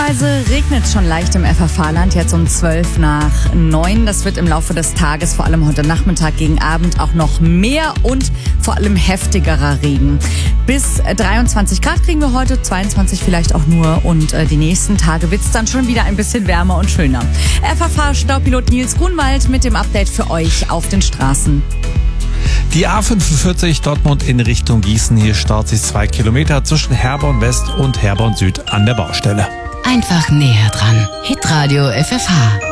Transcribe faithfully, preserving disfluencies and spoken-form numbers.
Stellenweise regnet es schon leicht im F F H-Land, jetzt um zwölf nach neun. Das wird im Laufe des Tages, vor allem heute Nachmittag gegen Abend, auch noch mehr und vor allem heftigerer Regen. Bis dreiundzwanzig Grad kriegen wir heute, zweiundzwanzig vielleicht auch nur. Und äh, die nächsten Tage wird es dann schon wieder ein bisschen wärmer und schöner. F F H-Staupilot Nils Grunwald mit dem Update für euch auf den Straßen. Die A fünfundvierzig Dortmund in Richtung Gießen. Hier staut sich zwei Kilometer zwischen Herborn West und Herborn Süd an der Baustelle. Einfach näher dran. Hitradio F F H.